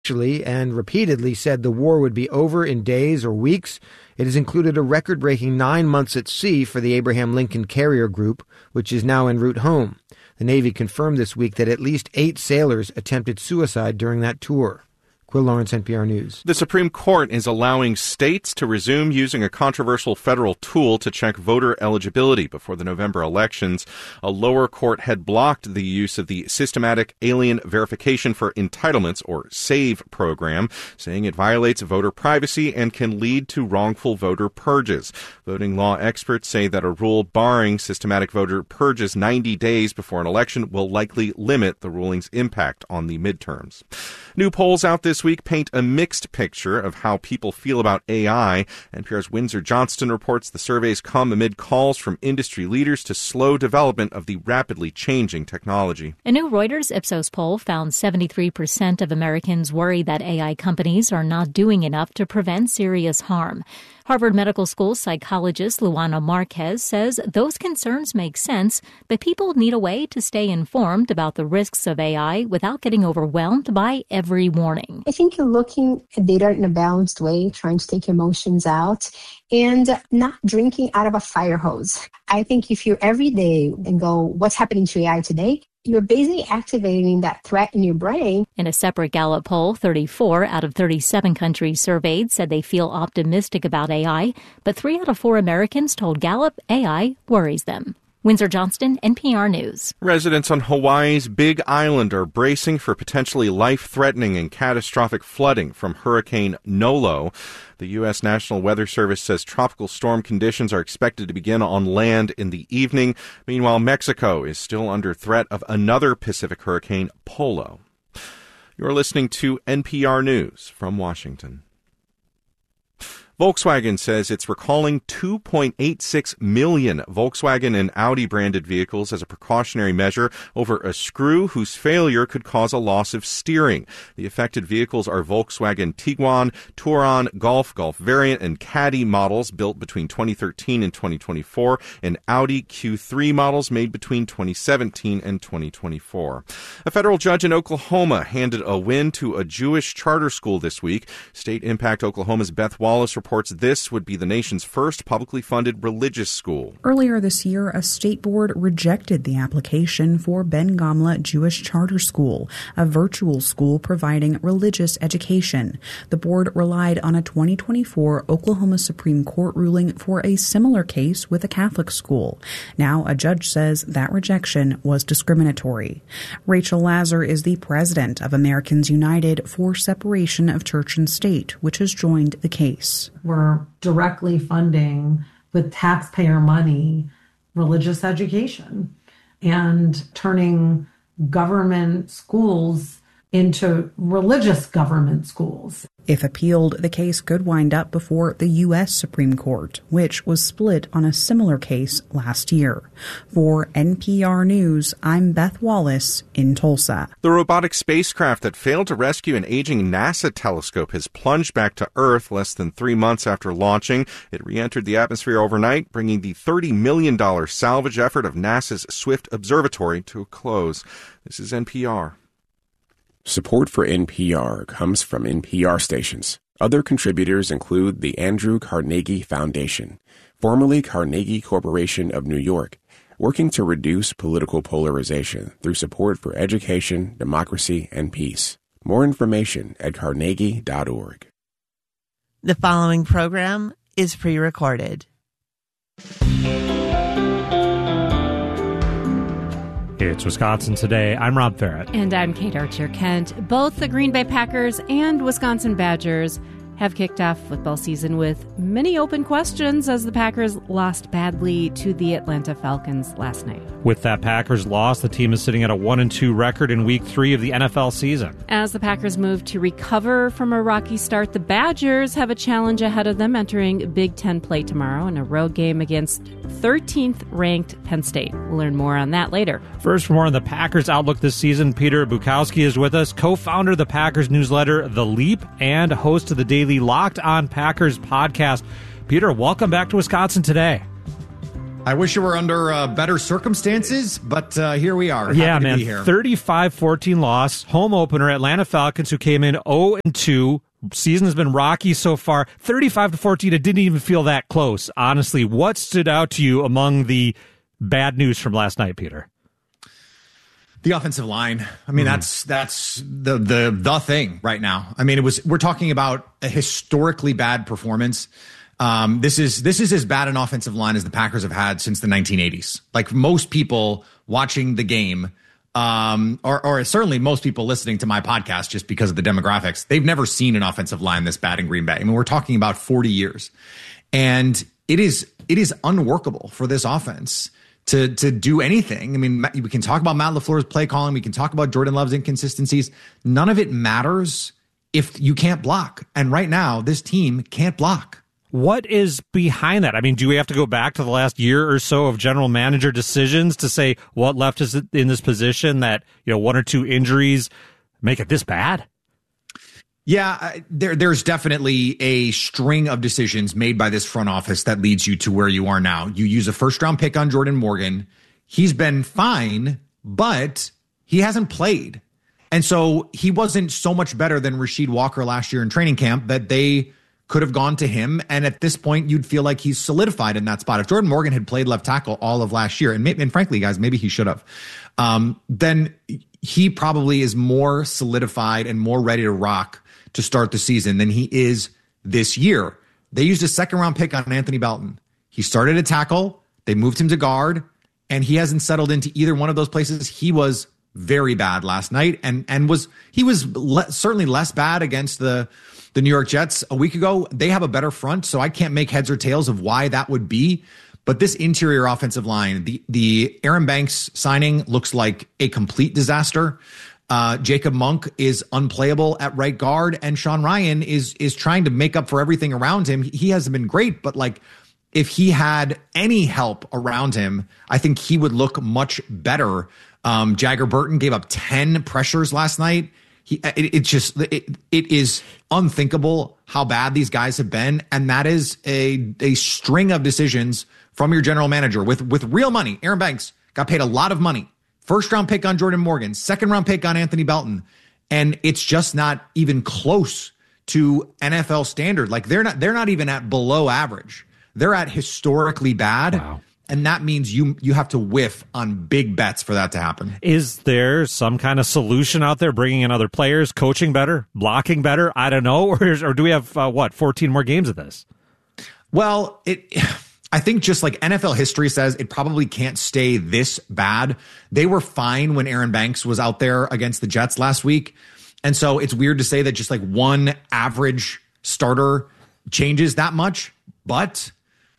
and repeatedly said the war would be over in days or weeks. It has included a record-breaking 9 months at sea for the Abraham Lincoln Carrier Group, which is now en route home. The Navy confirmed this week that at least 8 sailors attempted suicide during that tour. Quill Lawrence, NPR News. The Supreme Court is allowing states to resume using a controversial federal tool to check voter eligibility before the November elections. A lower court had blocked the use of the Systematic Alien Verification for Entitlements, or SAVE program, saying it violates voter privacy and can lead to wrongful voter purges. Voting law experts say that a rule barring systematic voter purges 90 days before an election will likely limit the ruling's impact on the midterms. New polls out this week paint a mixed picture of how people feel about AI. NPR's Windsor Johnston reports the surveys come amid calls from industry leaders to slow development of the rapidly changing technology. A new Reuters Ipsos poll found 73% of Americans worry that AI companies are not doing enough to prevent serious harm. Harvard Medical School psychologist Luana Marquez says those concerns make sense, but people need a way to stay informed about the risks of AI without getting overwhelmed by every warning. I think you're looking at data in a balanced way, trying to take emotions out and not drinking out of a fire hose. I think if you every day and go, what's happening to AI today? You're basically activating that threat in your brain. In a separate Gallup poll, 34 out of 37 countries surveyed said they feel optimistic about AI, but 3 out of 4 Americans told Gallup AI worries them. Windsor Johnston, NPR News. Residents on Hawaii's Big Island are bracing for potentially life-threatening and catastrophic flooding from Hurricane Nolo. The U.S. National Weather Service says tropical storm conditions are expected to begin on land in the evening. Meanwhile, Mexico is still under threat of another Pacific hurricane, Polo. You're listening to NPR News from Washington. Volkswagen says it's recalling 2.86 million Volkswagen and Audi branded vehicles as a precautionary measure over a screw whose failure could cause a loss of steering. The affected vehicles are Volkswagen Tiguan, Touran, Golf Variant, and Caddy models built between 2013 and 2024, and Audi Q3 models made between 2017 and 2024. A federal judge in Oklahoma handed a win to a Jewish charter school this week. State Impact Oklahoma's Beth Wallace reports this would be the nation's first publicly funded religious school. Earlier this year, a state board rejected the application for Ben Gamla Jewish Charter School, a virtual school providing religious education. The board relied on a 2024 Oklahoma Supreme Court ruling for a similar case with a Catholic school. Now, a judge says that rejection was discriminatory. Rachel Lazar is the president of Americans United for Separation of Church and State, which has joined the case. We're directly funding with taxpayer money religious education and turning government schools into religious government schools. If appealed, the case could wind up before the U.S. Supreme Court, which was split on a similar case last year. For NPR News, I'm Beth Wallace in Tulsa. The robotic spacecraft that failed to rescue an aging NASA telescope has plunged back to Earth less than 3 months after launching. It re-entered the atmosphere overnight, bringing the $30 million salvage effort of NASA's Swift Observatory to a close. This is NPR. Support for NPR comes from NPR stations. Other contributors include the Andrew Carnegie Foundation, formerly Carnegie Corporation of New York, working to reduce political polarization through support for education, democracy, and peace. More information at carnegie.org. The following program is pre-recorded. It's Wisconsin Today. I'm Rob Farrett. And I'm Kate Archer-Kent. Both the Green Bay Packers and Wisconsin Badgers have kicked off football season with many open questions as the Packers lost badly to the Atlanta Falcons last night. With that Packers loss, the team is sitting at a 1-2 record in Week 3 of the NFL season. As the Packers move to recover from a rocky start, the Badgers have a challenge ahead of them entering Big Ten play tomorrow in a road game against 13th-ranked Penn State. We'll learn more on that later. First, for more on the Packers' outlook this season, Peter Bukowski is with us, co-founder of the Packers newsletter, The Leap, and host of the daily Locked On Packers podcast. Peter, welcome back to Wisconsin Today. I wish it were under better circumstances, but here we are. Yeah, Happy man. to be here. 35-14 loss. Home opener, Atlanta Falcons, who came in 0-2. Season has been rocky so far. 35-14, it didn't even feel that close. Honestly, what stood out to you among the bad news from last night, Peter? The offensive line. I mean, that's the thing right now. I mean, we're talking about a historically bad performance. This is as bad an offensive line as the Packers have had since the 1980s. Like most people watching the game, or certainly most people listening to my podcast just because of the demographics, they've never seen an offensive line this bad in Green Bay. I mean, we're talking about 40 years. And it is unworkable for this offense to do anything. I mean, we can talk about Matt LaFleur's play calling. We can talk about Jordan Love's inconsistencies. None of it matters if you can't block. And right now, this team can't block. What is behind that? I mean, do we have to go back to the last year or so of general manager decisions to say what left us in this position that, one or two injuries make it this bad? Yeah, there's definitely a string of decisions made by this front office that leads you to where you are now. You use a first-round pick on Jordan Morgan. He's been fine, but he hasn't played. And so he wasn't so much better than Rasheed Walker last year in training camp that they could have gone to him. And at this point, you'd feel like he's solidified in that spot. If Jordan Morgan had played left tackle all of last year, and frankly, guys, maybe he should have, then he probably is more solidified and more ready to rock to start the season than he is this year. They used a second-round pick on Anthony Belton. He started at tackle. They moved him to guard, and he hasn't settled into either one of those places. He was very bad last night, and he was certainly less bad against the New York Jets a week ago. They have a better front, so I can't make heads or tails of why that would be. But this interior offensive line, the Aaron Banks signing looks like a complete disaster. Jacob Monk is unplayable at right guard, and Sean Ryan is trying to make up for everything around him. He hasn't been great, but if he had any help around him, I think he would look much better. Jagger Burton gave up 10 pressures last night. It is unthinkable how bad these guys have been, and that is a string of decisions from your general manager with real money. Aaron Banks got paid a lot of money. First round pick on Jordan Morgan, second round pick on Anthony Belton, and it's just not even close to NFL standard. Like they're not even at below average. They're at historically bad. Wow. And that means you have to whiff on big bets for that to happen. Is there some kind of solution out there, bringing in other players, coaching better, blocking better? I don't know. Or do we have, 14 more games of this? Well, I think just like NFL history says, it probably can't stay this bad. They were fine when Aaron Banks was out there against the Jets last week. And so it's weird to say that just like one average starter changes that much. But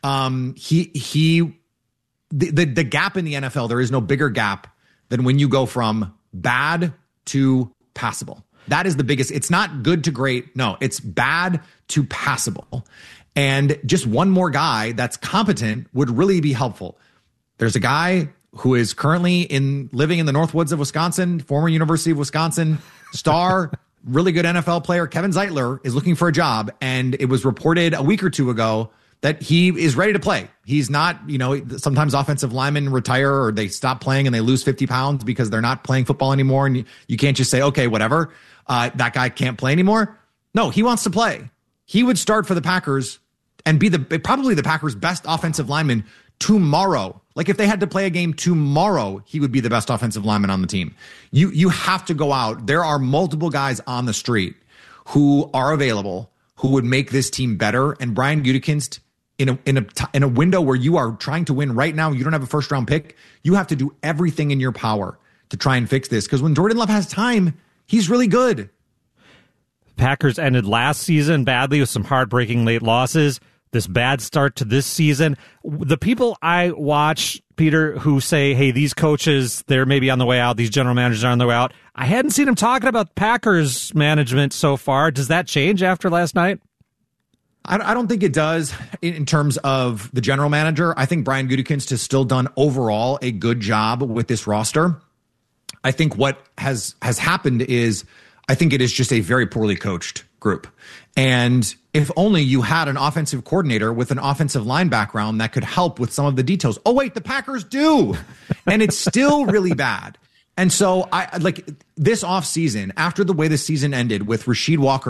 the gap in the NFL, there is no bigger gap than when you go from bad to passable. That is the biggest. It's not good to great. No, it's bad to passable. And just one more guy that's competent would really be helpful. There's a guy who is currently living in the Northwoods of Wisconsin, former University of Wisconsin star, really good NFL player. Kevin Zeitler is looking for a job. And it was reported a week or two ago that he is ready to play. He's not, sometimes offensive linemen retire or they stop playing and they lose 50 pounds because they're not playing football anymore. And you can't just say, okay, whatever, that guy can't play anymore. No, he wants to play. He would start for the Packers and be probably the Packers' best offensive lineman tomorrow. Like if they had to play a game tomorrow, he would be the best offensive lineman on the team. You have to go out. There are multiple guys on the street who are available who would make this team better. And Brian Gutekunst, in a window where you are trying to win right now, you don't have a first round pick. You have to do everything in your power to try and fix this. Because when Jordan Love has time, he's really good. Packers ended last season badly with some heartbreaking late losses. This bad start to this season. The people I watch, Peter, who say, hey, these coaches, they're maybe on the way out. These general managers are on the way out. I hadn't seen them talking about Packers management so far. Does that change after last night? I don't think it does in terms of the general manager. I think Brian Gutekunst has still done overall a good job with this roster. I think what has happened is I think it is just a very poorly coached group. And if only you had an offensive coordinator with an offensive line background that could help with some of the details. Oh, wait, the Packers do. And it's still really bad. And so I like this offseason, after the way the season ended with Rasheed Walker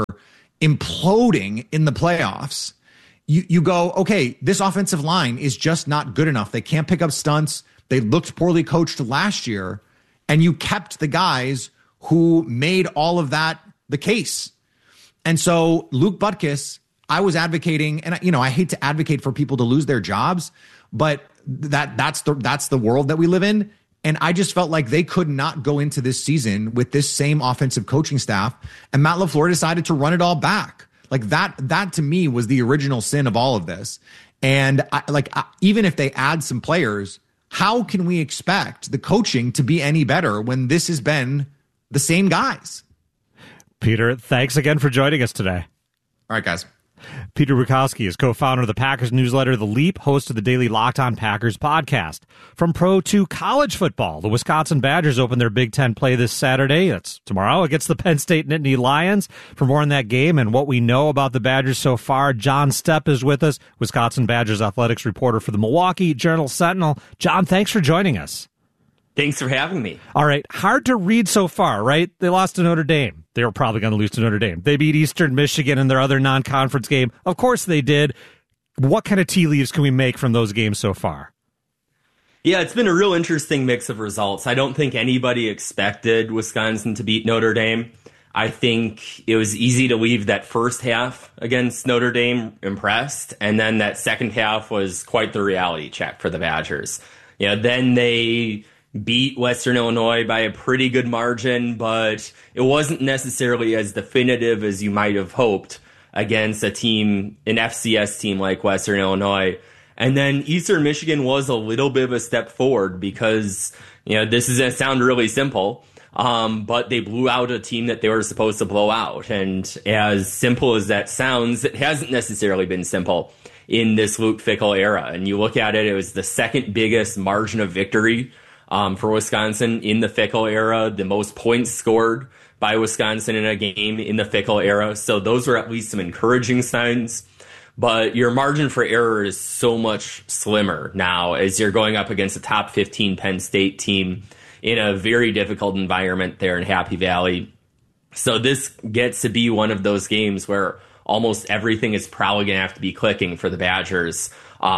imploding in the playoffs, you go, okay, this offensive line is just not good enough. They can't pick up stunts. They looked poorly coached last year. And you kept the guys who made all of that the case. And so Luke Butkus, I was advocating, and I hate to advocate for people to lose their jobs, but that's the world that we live in. And I just felt like they could not go into this season with this same offensive coaching staff. And Matt LaFleur decided to run it all back. Like that to me was the original sin of all of this. And even if they add some players, how can we expect the coaching to be any better when this has been the same guys? Peter, thanks again for joining us today. All right, guys. Peter Bukowski is co-founder of the Packers newsletter, The Leap, host of the daily Locked On Packers podcast. From pro to college football, the Wisconsin Badgers open their Big Ten play this Saturday. That's tomorrow against the Penn State Nittany Lions. For more on that game and what we know about the Badgers so far, John Stepp is with us, Wisconsin Badgers athletics reporter for the Milwaukee Journal-Sentinel. John, thanks for joining us. Thanks for having me. All right. Hard to read so far, right? They lost to Notre Dame. They were probably going to lose to Notre Dame. They beat Eastern Michigan in their other non-conference game. Of course they did. What kind of tea leaves can we make from those games so far? Yeah, it's been a real interesting mix of results. I don't think anybody expected Wisconsin to beat Notre Dame. I think it was easy to leave that first half against Notre Dame impressed, and then that second half was quite the reality check for the Badgers. Then they beat Western Illinois by a pretty good margin, but it wasn't necessarily as definitive as you might have hoped against an FCS team like Western Illinois. And then Eastern Michigan was a little bit of a step forward because, this is going to sound really simple, but they blew out a team that they were supposed to blow out. And as simple as that sounds, it hasn't necessarily been simple in this Luke Fickell era. And you look at it, it was the second biggest margin of victory for Wisconsin in the Fickell era, the most points scored by Wisconsin in a game in the Fickell era. So those are at least some encouraging signs. But your margin for error is so much slimmer now as you're going up against a top 15 Penn State team in a very difficult environment there in Happy Valley. So this gets to be one of those games where almost everything is probably going to have to be clicking for the Badgers.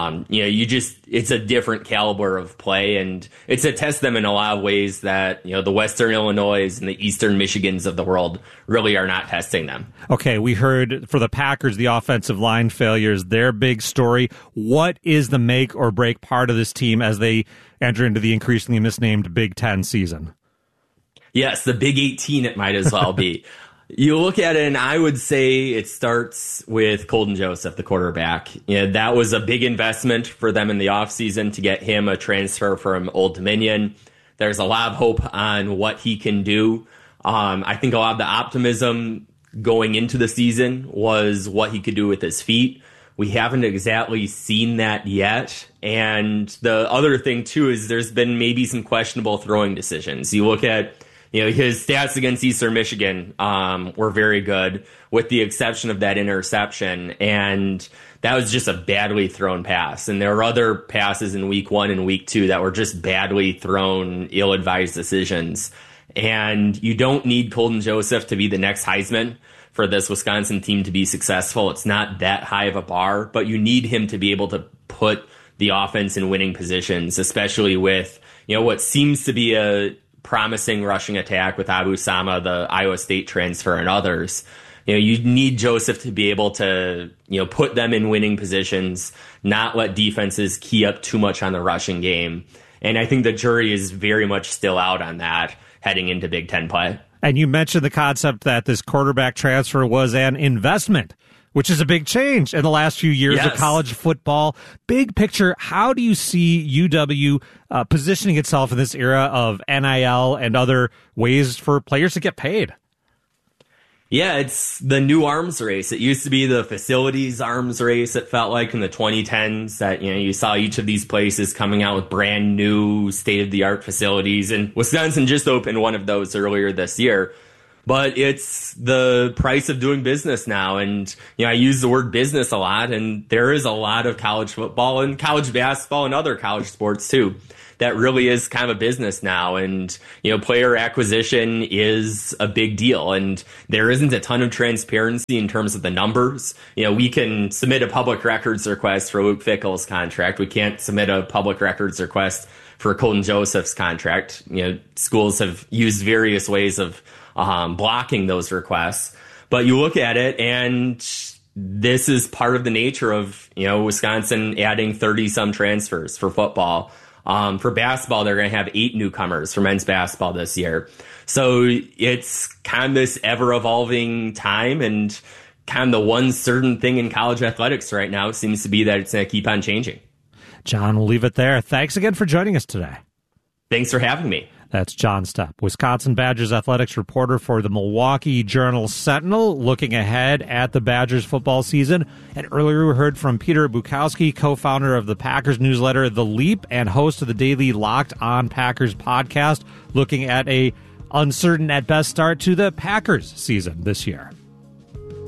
It's a different caliber of play, and it's a test them in a lot of ways that, the Western Illinois and the Eastern Michigans of the world really are not testing them. Okay, we heard for the Packers, the offensive line failures, their big story. What is the make or break part of this team as they enter into the increasingly misnamed Big Ten season? Yes, the Big 18 it might as well be. You look at it, and I would say it starts with Colton Joseph, the quarterback. That was a big investment for them in the offseason to get him a transfer from Old Dominion. There's a lot of hope on what he can do. I think a lot of the optimism going into the season was what he could do with his feet. We haven't exactly seen that yet. And the other thing, too, is there's been maybe some questionable throwing decisions. You look at his stats against Eastern Michigan were very good, with the exception of that interception. And that was just a badly thrown pass. And there were other passes in week 1 and week 2 that were just badly thrown, ill-advised decisions. And you don't need Colton Joseph to be the next Heisman for this Wisconsin team to be successful. It's not that high of a bar, but you need him to be able to put the offense in winning positions, especially with, what seems to be a promising rushing attack with Abu Sama, the Iowa State transfer, and others. You need Joseph to be able to, put them in winning positions, not let defenses key up too much on the rushing game. And I think the jury is very much still out on that heading into Big Ten play. And you mentioned the concept that this quarterback transfer was an investment, which is a big change in the last few years of college football. Big picture, how do you see UW positioning itself in this era of NIL and other ways for players to get paid? Yeah, it's the new arms race. It used to be the facilities arms race, it felt like, in the 2010s, that, you saw each of these places coming out with brand new state-of-the-art facilities. And Wisconsin just opened one of those earlier this year. but it's the price of doing business now. And, I use the word business a lot, and there is a lot of college football and college basketball and other college sports too that really is kind of a business now. And, player acquisition is a big deal. And there isn't a ton of transparency in terms of the numbers. We can submit a public records request for Luke Fickell's contract. We can't submit a public records request for Colton Joseph's contract. Schools have used various ways of blocking those requests. But you look at it, and this is part of the nature of, Wisconsin adding 30-some transfers for football. For basketball, they're going to have 8 newcomers for men's basketball this year. So it's kind of this ever-evolving time, and kind of the one certain thing in college athletics right now seems to be that it's going to keep on changing. John, we'll leave it there. Thanks again for joining us today. Thanks for having me. That's John Stepp, Wisconsin Badgers athletics reporter for the Milwaukee Journal-Sentinel, looking ahead at the Badgers football season. And earlier we heard from Peter Bukowski, co-founder of the Packers newsletter The Leap and host of the daily Locked On Packers podcast, looking at a uncertain at best start to the Packers season this year.